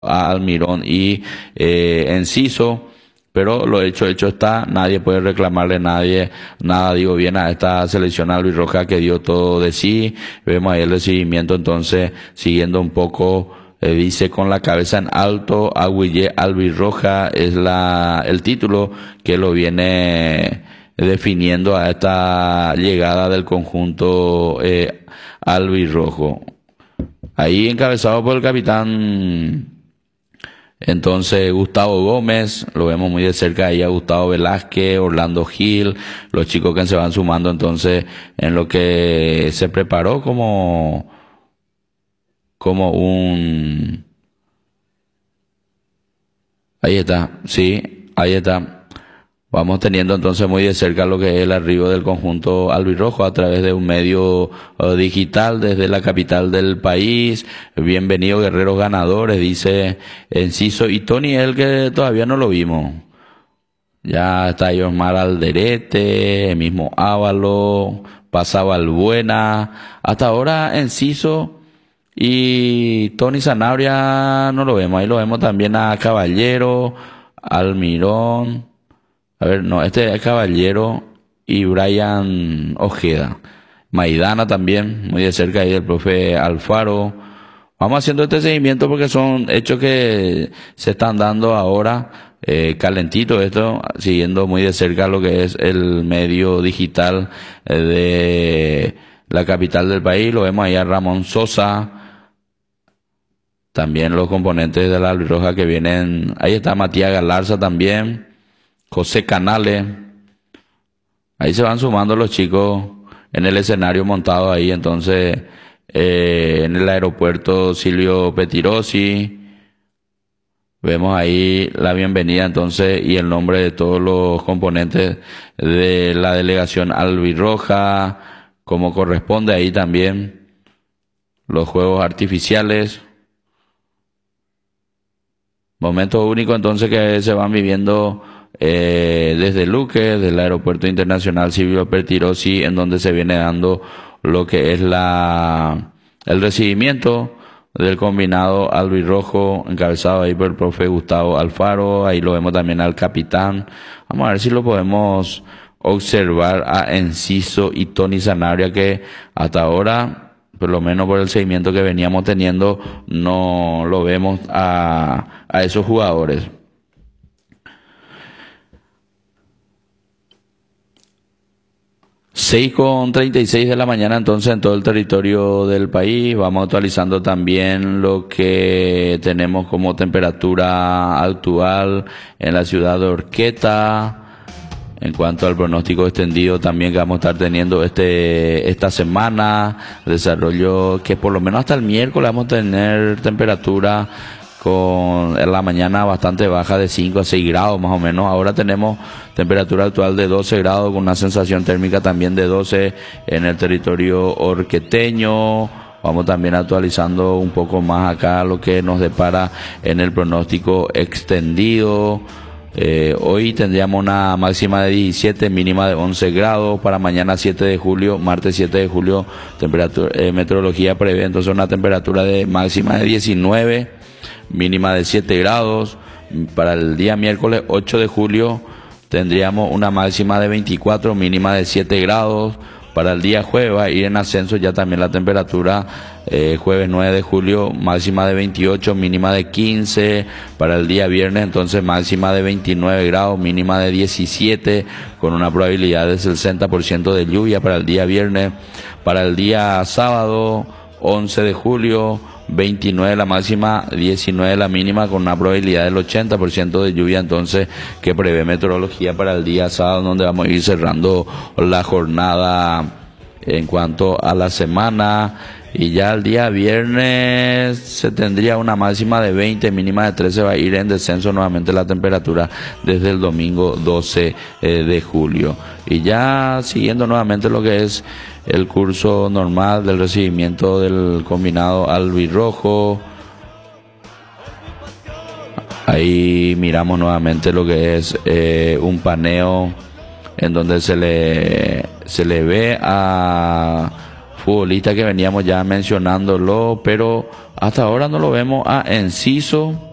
a Almirón y Enciso. Pero lo hecho está, nadie puede reclamarle nada, digo bien, a esta selección albirroja que dio todo de sí. Vemos ahí el recibimiento, entonces, siguiendo un poco, dice con la cabeza en alto, Aguillé albirroja, es el título que lo viene definiendo a esta llegada del conjunto, albirrojo. Ahí encabezado por el capitán, entonces Gustavo Gómez, lo vemos muy de cerca ahí a Gustavo Velázquez, Orlando Gil, los chicos que se van sumando entonces en lo que se preparó como ahí está, sí, ahí está. Vamos teniendo entonces muy de cerca lo que es el arribo del conjunto albirrojo a través de un medio digital desde la capital del país. Bienvenido guerreros ganadores, dice Enciso y Tony, el que todavía no lo vimos. Ya está ahí Osmar Alderete, el mismo Ávalo, pasaba Albuena. Hasta ahora Enciso y Tony Sanabria no lo vemos. Ahí lo vemos también a Caballero, Almirón. A ver, no, este es Caballero y Brian Ojeda. Maidana también, muy de cerca ahí del profe Alfaro. Vamos haciendo este seguimiento porque son hechos que se están dando ahora, calentito esto, siguiendo muy de cerca lo que es el medio digital de la capital del país. Lo vemos ahí a Ramón Sosa. También los componentes de la albirroja que vienen. Ahí está Matías Galarza también. José Canales, ahí se van sumando los chicos en el escenario montado ahí, entonces, en el aeropuerto Silvio Petirosi, vemos ahí la bienvenida entonces y el nombre de todos los componentes de la delegación albirroja, como corresponde ahí también, los juegos artificiales. Momentos únicos entonces que se van viviendo desde Luque, del Aeropuerto Internacional Silvio Pettirossi, en donde se viene dando lo que es el recibimiento del combinado albirrojo, encabezado ahí por el profe Gustavo Alfaro. Ahí lo vemos también al capitán. Vamos a ver si lo podemos observar a Enciso y Tony Sanabria, que hasta ahora, por lo menos por el seguimiento que veníamos teniendo, no lo vemos a esos jugadores. 6:36 de la mañana entonces en todo el territorio del país. Vamos actualizando también lo que tenemos como temperatura actual en la ciudad de Horqueta. En cuanto al pronóstico extendido también que vamos a estar teniendo esta semana, desarrollo que por lo menos hasta el miércoles vamos a tener temperatura en la mañana bastante baja de 5 a 6 grados más o menos. Ahora tenemos temperatura actual de 12 grados con una sensación térmica también de 12 en el territorio horqueteño. Vamos también actualizando un poco más acá lo que nos depara en el pronóstico extendido. Hoy tendríamos una máxima de 17, mínima de 11 grados. Para mañana 7 de julio, martes 7 de julio, meteorología prevé entonces una temperatura de máxima de 19, mínima de 7 grados. Para el día miércoles 8 de julio tendríamos una máxima de 24, mínima de 7 grados. Para el día jueves va a ir en ascenso ya también la temperatura, jueves 9 de julio, máxima de 28, mínima de 15. Para el día viernes entonces máxima de 29 grados, mínima de 17, con una probabilidad del 60% de lluvia para el día viernes. Para el día sábado 11 de julio, 29 la máxima, 19 la mínima, con una probabilidad del 80% de lluvia entonces que prevé meteorología para el día sábado, donde vamos a ir cerrando la jornada en cuanto a la semana. Y ya el día viernes se tendría una máxima de 20, mínima de 13, va a ir en descenso nuevamente la temperatura desde el domingo 12 de julio. Y ya siguiendo nuevamente lo que es el curso normal del recibimiento del combinado albirrojo. Ahí miramos nuevamente lo que es un paneo en donde se le ve a futbolistas que veníamos ya mencionándolo, pero hasta ahora no lo vemos a Enciso